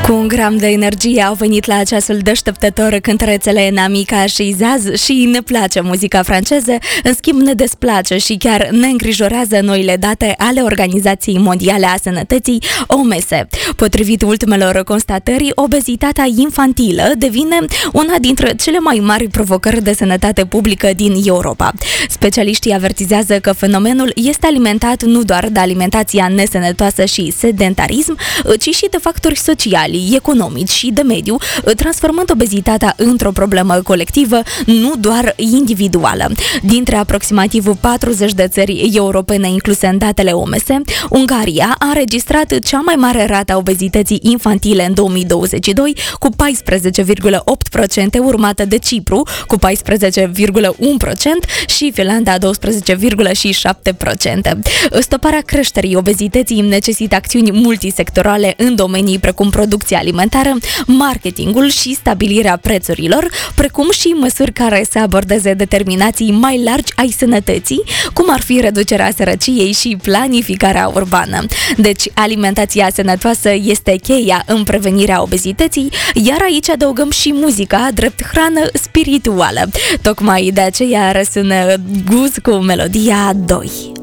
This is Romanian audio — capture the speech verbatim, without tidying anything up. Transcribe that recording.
Cu un gram de energie au venit la ceasul deșteptător cântărețele Namika și Zaz și ne place muzica franceză, în schimb ne desplace și chiar ne îngrijorează noile date ale Organizației Mondiale a Sănătății, O M S. Potrivit ultimelor constatări, obezitatea infantilă devine una dintre cele mai mari provocări de sănătate publică din Europa. Specialiștii avertizează că fenomenul este alimentat nu doar de alimentația nesănătoasă și sedentarism, ci și de factori sociali, economici și de mediu, transformând obezitatea într-o problemă colectivă, nu doar individuală. Dintre aproximativ patruzeci de țări europene incluse în datele O M S, Ungaria a înregistrat cea mai mare rată a obezității infantile în două mii douăzeci și doi, cu paisprezece virgulă opt la sută, urmată de Cipru, cu paisprezece virgulă unu la sută și Finlanda, douăsprezece virgulă șapte la sută. Stoparea creșterii obezității necesită acțiuni multisectorale în domenii precum producția alimentară, marketingul și stabilirea prețurilor, precum și măsuri care să abordeze determinații mai largi ai sănătății, cum ar fi reducerea sărăciei și planificarea urbană. Deci, alimentația sănătoasă este cheia în prevenirea obezității, iar aici adăugăm și muzica drept hrană spirituală. Tocmai de aceea răsună Guz cu melodia doi.